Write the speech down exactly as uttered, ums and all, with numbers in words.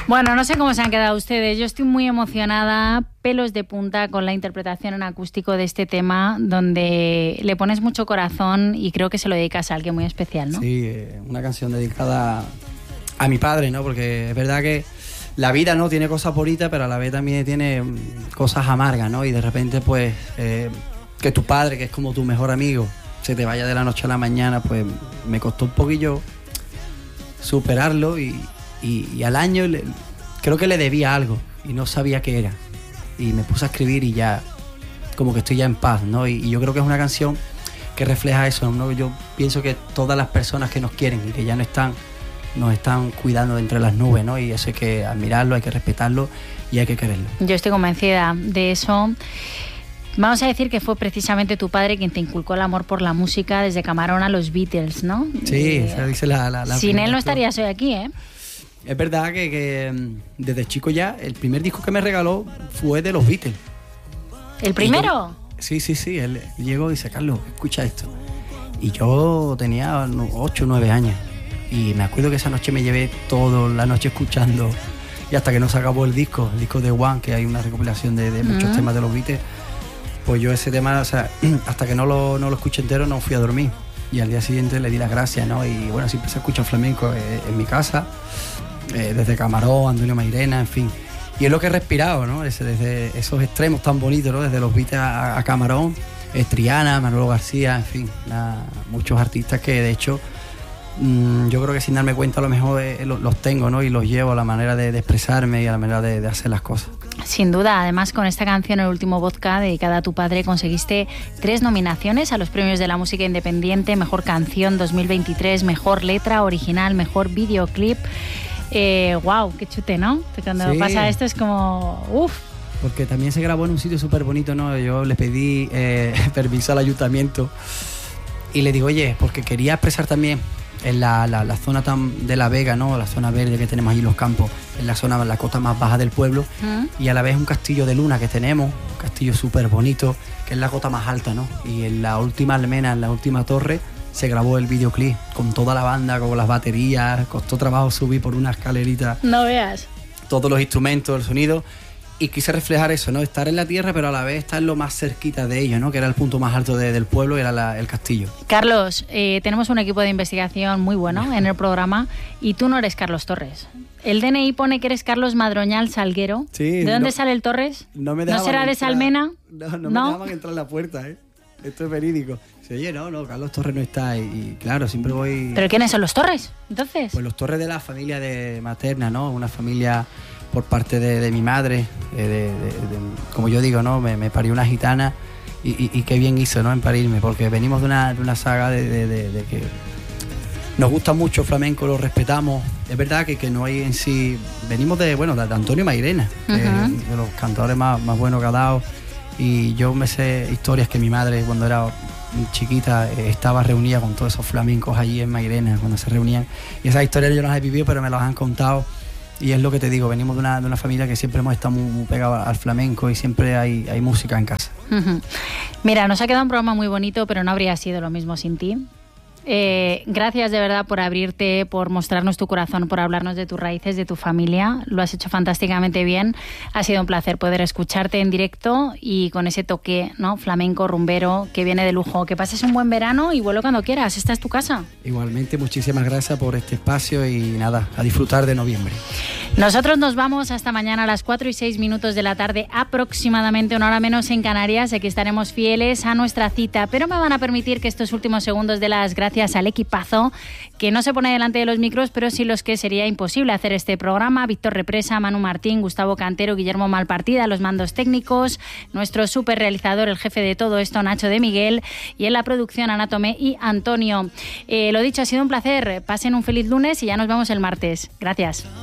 Bueno, no sé cómo se han quedado ustedes. Yo estoy muy emocionada, pelos de punta con la interpretación en acústico de este tema, donde le pones mucho corazón y creo que se lo dedicas a alguien muy especial, ¿no? Sí, una canción dedicada a mi padre, ¿no? Porque es verdad que la vida, ¿no?, tiene cosas bonitas, pero a la vez también tiene cosas amargas, ¿no? Y de repente, pues, eh, que tu padre, que es como tu mejor amigo, se te vaya de la noche a la mañana, pues me costó un poquillo superarlo y, y, y al año le, creo que le debía algo y no sabía qué era. Y me puse a escribir y ya, como que estoy ya en paz, ¿no? Y, y yo creo que es una canción que refleja eso, ¿no? Yo pienso que todas las personas que nos quieren y que ya no están, nos están cuidando de entre las nubes, ¿no? Y eso hay que admirarlo, hay que respetarlo y hay que quererlo. Yo estoy convencida de eso. Vamos a decir que fue precisamente tu padre quien te inculcó el amor por la música desde Camarón a los Beatles, ¿no? Sí, eh, se dice la, la, la Sin él no estarías hoy aquí, ¿eh? Es verdad que, que desde chico ya, el primer disco que me regaló fue de los Beatles. ¿El primero? Yo, sí, sí, sí. Él llegó y dice, Carlos, escucha esto. Y yo tenía ocho o nueve años. Y me acuerdo que esa noche me llevé toda la noche escuchando. Y hasta que no se acabó el disco, el disco de One, que hay una recopilación de, de muchos uh-huh. temas de los Beatles. Pues yo ese tema, o sea, hasta que no lo, no lo escuché entero no fui a dormir. Y al día siguiente le di las gracias, ¿no? Y bueno, siempre se escucha flamenco eh, en mi casa, eh, desde Camarón, Antonio Mairena, en fin. Y es lo que he respirado, ¿no? Ese, desde esos extremos tan bonitos, ¿no? Desde los Beatles a, a Camarón, eh, Triana, Manolo García, en fin, nada, muchos artistas que de hecho mmm, yo creo que sin darme cuenta a lo mejor eh, los, los tengo, ¿no? Y los llevo a la manera de, de expresarme y a la manera de, de hacer las cosas. Sin duda, además con esta canción, El último vodka, dedicada a tu padre, conseguiste tres nominaciones a los premios de la música independiente, Mejor Canción dos mil veintitrés, Mejor Letra Original, Mejor Videoclip. Eh, wow, qué chute, ¿no? Cuando sí. pasa esto es como, uff. Porque también se grabó en un sitio súper bonito, ¿no? Yo le pedí eh, permiso al ayuntamiento y le digo, oye, porque quería expresar también en la, la, la zona tan de La Vega, ¿no? La zona verde que tenemos allí, los campos, en la zona, la cota más baja del pueblo, uh-huh. y a la vez un castillo de luna que tenemos, un castillo súper bonito, que es la cota más alta, ¿no? Y en la última almena, en la última torre, se grabó el videoclip con toda la banda, con las baterías, costó trabajo subir por una escalerita. No veas. Todos los instrumentos, el sonido. Y quise reflejar eso, ¿no? Estar en la tierra, pero a la vez estar lo más cerquita de ellos, ¿no? Que era el punto más alto de, del pueblo y era la, el castillo. Carlos, eh, tenemos un equipo de investigación muy bueno en el programa y tú no eres Carlos Torres. El D N I pone que eres Carlos Madroñal Salguero. Sí. ¿De dónde no, sale el Torres? No me ¿No será de Salmena? No, no, no me dejaban entrar a la puerta, ¿eh? Esto es verídico. Sí, oye, no, no, Carlos Torres no está y, y claro, siempre voy... ¿Pero quiénes son los Torres, entonces? Pues los Torres de la familia de materna, ¿no? Una familia por parte de, de mi madre, de, de, de, de, como yo digo, ¿no? Me, me parió una gitana y, y, y qué bien hizo, ¿no? En parirme, porque venimos de una, de una saga de, de, de, de que nos gusta mucho el flamenco, lo respetamos. Es verdad que, que no hay en sí... Venimos de, bueno, de, de Antonio Mairena, uh-huh. de, de los cantadores más, más buenos que ha dado. Y yo me sé historias que mi madre, cuando era chiquita, eh, estaba reunida con todos esos flamencos allí en Mairena, cuando se reunían. Y esas historias yo no las he vivido, pero me las han contado. Y es lo que te digo, venimos de una, de una familia que siempre hemos estado muy, muy pegados al flamenco y siempre hay, hay música en casa. Uh-huh. Mira, nos ha quedado un programa muy bonito, pero no habría sido lo mismo sin ti. Eh, gracias de verdad por abrirte, por mostrarnos tu corazón, por hablarnos de tus raíces, de tu familia. Lo has hecho fantásticamente bien. Ha sido un placer poder escucharte en directo y con ese toque, ¿no? Flamenco, rumbero, que viene de lujo. Que pases un buen verano y vuelve cuando quieras. Esta es tu casa. Igualmente, muchísimas gracias por este espacio y nada, a disfrutar de noviembre. Nosotros nos vamos hasta mañana a las cuatro y seis minutos de la tarde, aproximadamente una hora menos en Canarias. Aquí estaremos fieles a nuestra cita, pero me van a permitir que estos últimos segundos de las gracias al equipazo que no se pone delante de los micros, pero sí los que sería imposible hacer este programa: Víctor Represa, Manu Martín, Gustavo Cantero, Guillermo Malpartida, los mandos técnicos, nuestro super realizador, el jefe de todo esto, Nacho de Miguel, y en la producción Ana Tomé y Antonio. Eh, lo dicho, ha sido un placer. Pasen un feliz lunes y ya nos vemos el martes. Gracias.